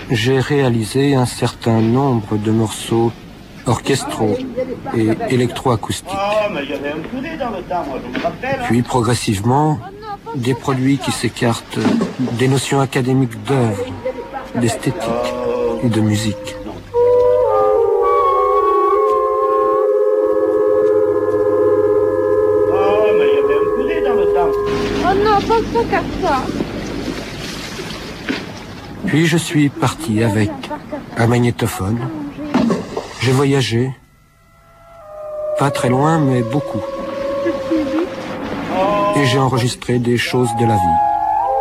j'ai réalisé un certain nombre de morceaux orchestraux et électroacoustiques. Puis progressivement, des produits qui s'écartent des notions académiques d'œuvre, d'esthétique et de musique. Oh non, pas trop comme ça. Puis je suis parti avec un magnétophone. J'ai voyagé, pas très loin, mais beaucoup. Et j'ai enregistré des choses de la vie.